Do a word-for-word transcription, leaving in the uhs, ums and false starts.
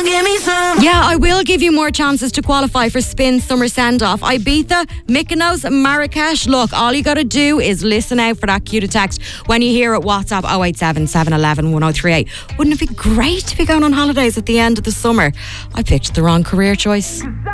Yeah, I will give you more chances to qualify for Spin Summer Send-Off. Ibiza, Mykonos, Marrakesh. Look, all you got to do is listen out for that cue to text when you hear it. WhatsApp oh eight seven, seven one one, one oh three eight. Wouldn't it be great to be going on holidays at the end of the summer? I picked the wrong career choice.